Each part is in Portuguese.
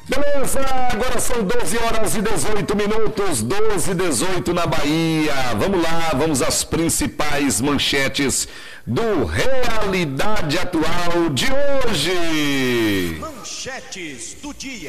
Beleza, agora são 12 horas e 18 minutos, 12 e 18 na Bahia. Vamos lá, vamos às principais manchetes do Realidade Atual de hoje. Manchetes do dia.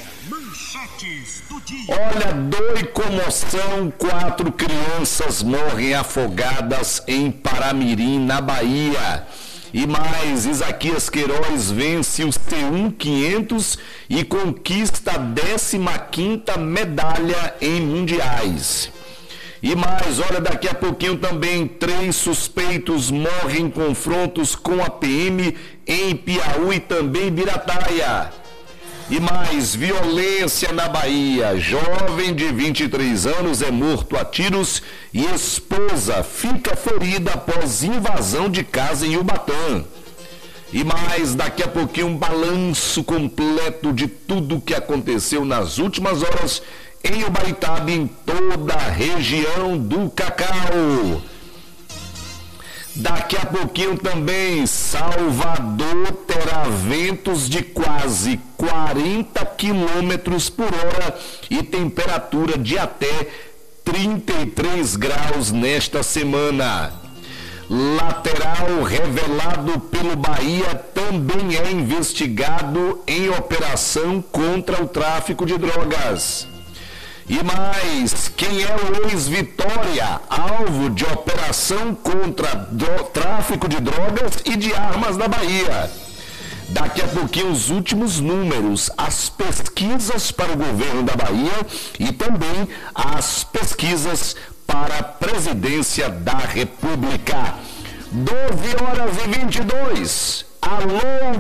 Olha, dor e comoção, 4 crianças morrem afogadas em Paramirim, na Bahia. E mais, Isaquias Queiroz vence o C1 500 e conquista a 15ª medalha em mundiais. E mais, olha, daqui a pouquinho também 3 suspeitos morrem em confrontos com a PM em Piauí e também Birataia. E mais, violência na Bahia. Jovem de 23 anos é morto a tiros e esposa fica ferida após invasão de casa em Ubatã. E mais, daqui a pouquinho um balanço completo de tudo que aconteceu nas últimas horas em Ubaitaba e em toda a região do Cacau. Daqui a pouquinho também, Salvador terá ventos de quase 40 quilômetros por hora e temperatura de até 33 graus nesta semana. Lateral revelado pelo Bahia também é investigado em operação contra o tráfico de drogas. E mais, quem é o ex-Vitória, alvo de operação contra tráfico de drogas e de armas na Bahia? Daqui a pouquinho os últimos números, as pesquisas para o governo da Bahia e também as pesquisas para a presidência da República. 12 horas e 22. Alô,